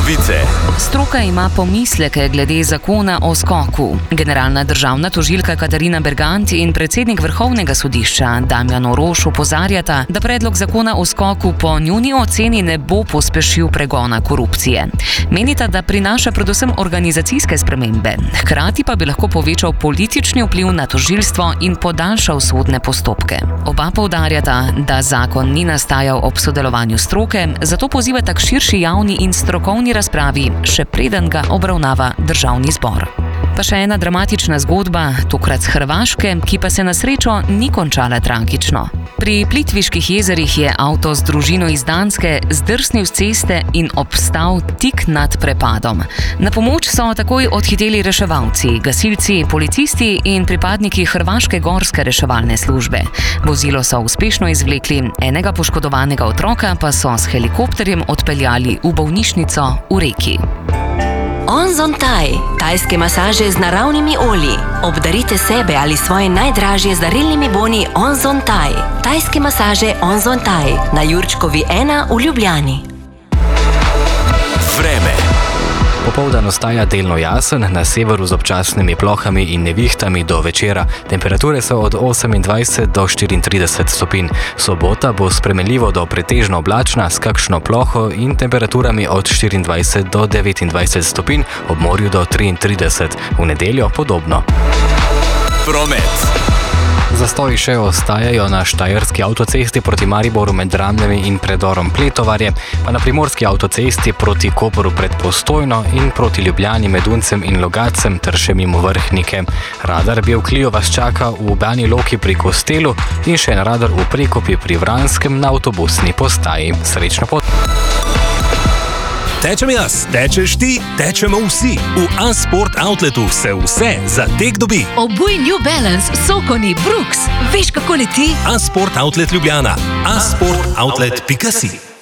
novice. Stroka ima pomisleke glede zakona o skoku. Generalna državna tožilka Katarina Bergant in predsednik Vrhovnega sodišča Damjan Orož opozarjata, da predlog zakona o skoku po njuni oceni ne bo pospešil pregona korupcije. Menita, da prinaša predvsem organizacijske spremembe, hkrati pa bi lahko povečal politični vpliv na tožilstvo in podaljšal sodne postopke. Oba poudarjata, da zakon ni nastajal ob sodelovanju stroke, zato pozivata k širši javni in strokovni razpravi, še preden ga obravnava Državni zbor. Pa še ena dramatična zgodba, tokrat z Hrvaške, ki pa se na srečo ni končala tragično. Pri Plitviških jezerih je avto z družino iz Danske zdrsnil s ceste in obstal tik nad prepadom. Na pomoč so takoj odhiteli reševalci, gasilci, policisti in pripadniki Hrvaške gorske reševalne službe. Vozilo so uspešno izvlekli, enega poškodovanega otroka pa so s helikopterjem odpeljali v bolnišnico v Reki. Onzon Thai, tajske masaže z naravnimi olji. Obdarite sebe ali svoje najdražje z darilnimi boni Onzon Thai. Tajske masaže Onzon Thai na Jurčkovi 1 v Ljubljani. Vreme. Popoldan ostaja delno jasen, na severu z občasnimi plohami in nevihtami do večera. Temperature so od 28 do 34 stopinj. Sobota bo spremenljivo do pretežno oblačna s kakšno ploho in temperaturami od 24 do 29 stopinj, ob morju do 33. V nedeljo podobno. Promet. Zastoji še ostajajo na štajerski avtocesti proti Mariboru med Ramljami in predorom Pletovarje, pa na primorski avtocesti proti Koperu pred Postojno in proti Ljubljani med Uncem in Logatcem ter še mimo Vrhnike. Radar Bevklio vas čaka v Bani Loki pri Kostelu in še en radar v Prekopi pri Vranskem na avtobusni postaji. Srečno pot! Tečem jaz, tečeš ti, tečemo vsi. V A-Sport Outletu se vse za tek dobi. Obuj New Balance, Sokoni, Brooks. Veš, kako leti? A-Sport Outlet Ljubljana. asportoutlet.si